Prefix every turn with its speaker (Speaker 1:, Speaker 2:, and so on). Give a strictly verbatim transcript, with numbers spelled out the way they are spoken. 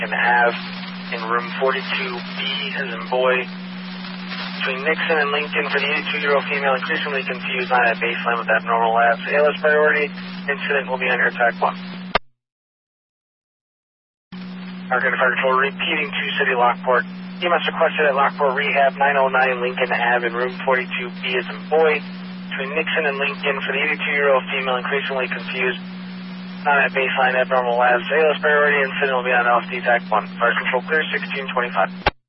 Speaker 1: Lincoln Ave in room forty-two B as in boy. Between Nixon and Lincoln for the eighty-two-year-old female, increasingly confused, not at baseline with abnormal labs. A L S priority, incident will be under attack one. Argonne Fire Control repeating to City Lockport. E M S requested at Lockport Rehab, nine oh nine Lincoln Ave in room forty-two B as in boy. Between Nixon and Lincoln for the eighty-two-year-old female, increasingly confused, not at baseline abnormal labs. A L S priority, incident will be on off D TAC one. Fire Control clear, sixteen twenty-five.